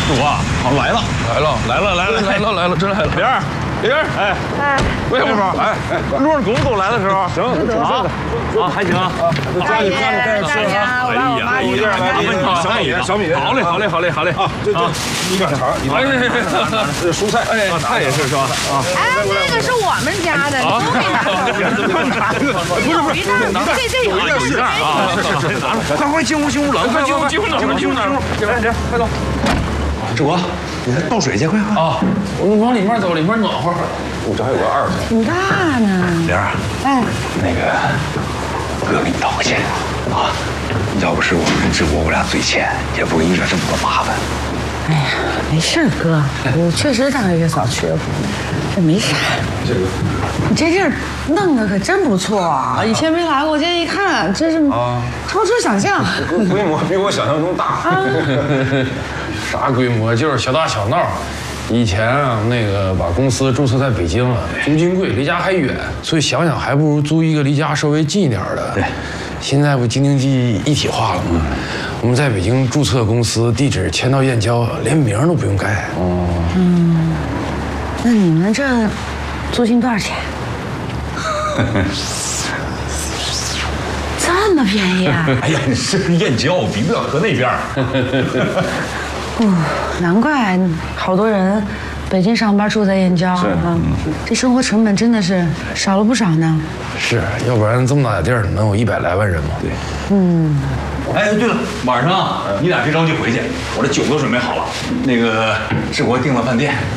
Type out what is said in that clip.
主啊，好来了， 真来了！玲儿， 哎， 魏师傅， 路上狗来的时候， 行， 还行啊， 大爷，大爷，我把我妈一点小米，好嘞啊，这一杆肠，这蔬菜， 菜也是吧？啊， 哎，那个是我们家的，你都没拿走。 不是， 这有一袋啊，是，快进屋了，快进屋，快走。志国，你倒水去，快！ 啊，我们往里面走，里面暖和。我这还有个二的， 挺大呢。 玲儿， 哎， 那个哥给你道个歉啊，要不是我们跟志国我俩嘴欠，也不会遇到这么多麻烦。 哎呀，没事哥，我确实上个月嫂缺补，这没啥。 这个你这地儿弄得可真不错啊！以前没来过，今天一看，真是超出想象。 规模比我想象中大。啥规模？就是小打小闹。以前啊，那个把公司注册在北京了，租金贵，离家还远，所以想想还不如租一个离家稍微近一点的。 对， 现在不京津冀一体化了吗？我们在北京注册公司，地址迁到燕郊，连名都不用改。 那你们这租金多少钱？这么便宜啊！ 哎呀，你是燕郊，比不了河那边。 难怪好多人北京上班住在燕郊啊，这生活成本真的是少了不少呢。 是，要不然这么大点地儿能有100来万人吗？ 对，哎，对了，晚上你俩别着急回去，我这酒都准备好了。那个志国订了饭店，